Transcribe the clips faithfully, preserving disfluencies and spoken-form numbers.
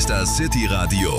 ist das City Radio,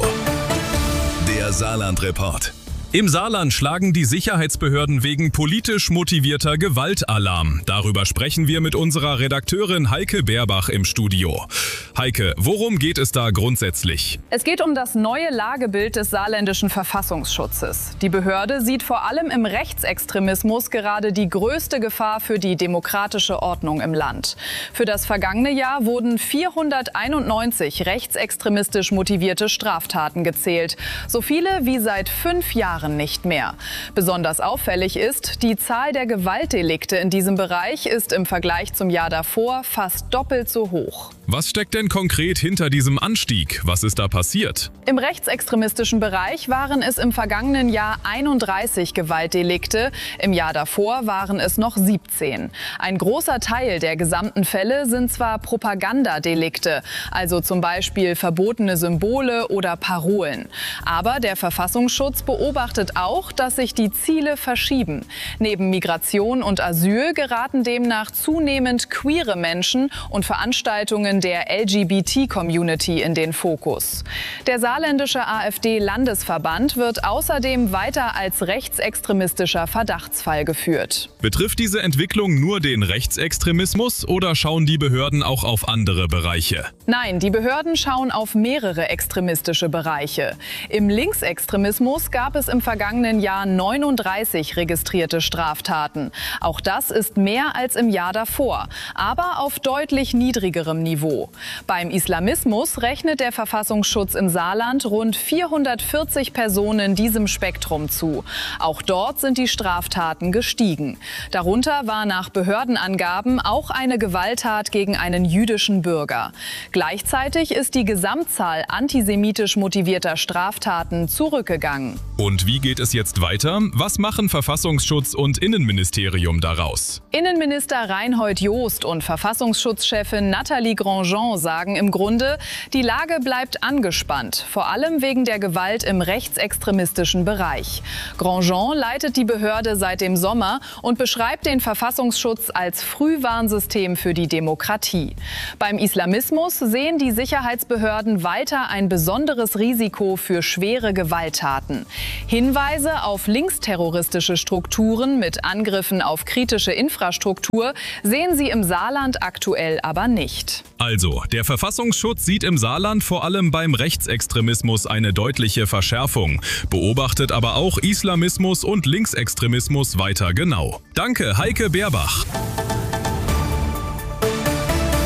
der Saarland-Report. Im Saarland schlagen die Sicherheitsbehörden wegen politisch motivierter Gewalt Alarm. Darüber sprechen wir mit unserer Redakteurin Heike Beerbach im Studio. Heike, worum geht es da grundsätzlich? Es geht um das neue Lagebild des saarländischen Verfassungsschutzes. Die Behörde sieht vor allem im Rechtsextremismus gerade die größte Gefahr für die demokratische Ordnung im Land. Für das vergangene Jahr wurden vierhunderteinundneunzig rechtsextremistisch motivierte Straftaten gezählt. So viele wie seit fünf Jahren nicht mehr. Besonders auffällig ist, die Zahl der Gewaltdelikte in diesem Bereich ist im Vergleich zum Jahr davor fast doppelt so hoch. Was steckt denn konkret hinter diesem Anstieg? Was ist da passiert? Im rechtsextremistischen Bereich waren es im vergangenen Jahr einunddreißig Gewaltdelikte, im Jahr davor waren es noch siebzehn. Ein großer Teil der gesamten Fälle sind zwar Propagandadelikte, also zum Beispiel verbotene Symbole oder Parolen. Aber der Verfassungsschutz beobachtet auch, dass sich die Ziele verschieben. Neben Migration und Asyl geraten demnach zunehmend queere Menschen und Veranstaltungen der L G B T-Community in den Fokus. Der saarländische AfD-Landesverband wird außerdem weiter als rechtsextremistischer Verdachtsfall geführt. Betrifft diese Entwicklung nur den Rechtsextremismus oder schauen die Behörden auch auf andere Bereiche? Nein, die Behörden schauen auf mehrere extremistische Bereiche. Im Linksextremismus gab es im vergangenen Jahr neununddreißig registrierte Straftaten. Auch das ist mehr als im Jahr davor, aber auf deutlich niedrigerem Niveau. Beim Islamismus rechnet der Verfassungsschutz im Saarland rund vierhundertvierzig Personen diesem Spektrum zu. Auch dort sind die Straftaten gestiegen. Darunter war nach Behördenangaben auch eine Gewalttat gegen einen jüdischen Bürger. Gleichzeitig ist die Gesamtzahl antisemitisch motivierter Straftaten zurückgegangen. Und wie geht es jetzt weiter? Was machen Verfassungsschutz und Innenministerium daraus? Innenminister Reinhold Joost und Verfassungsschutzchefin Nathalie Grandjean sagen im Grunde, die Lage bleibt angespannt, vor allem wegen der Gewalt im rechtsextremistischen Bereich. Grandjean leitet die Behörde seit dem Sommer und beschreibt den Verfassungsschutz als Frühwarnsystem für die Demokratie. Beim Islamismus sehen die Sicherheitsbehörden weiter ein besonderes Risiko für schwere Gewalttaten. Hinweise auf linksterroristische Strukturen mit Angriffen auf kritische Infrastruktur sehen sie im Saarland aktuell aber nicht. Also, der Verfassungsschutz sieht im Saarland vor allem beim Rechtsextremismus eine deutliche Verschärfung, beobachtet aber auch Islamismus und Linksextremismus weiter genau. Danke, Heike Beerbach.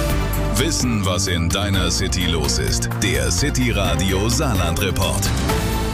Wissen, was in deiner City los ist. Der City Radio Saarland Report.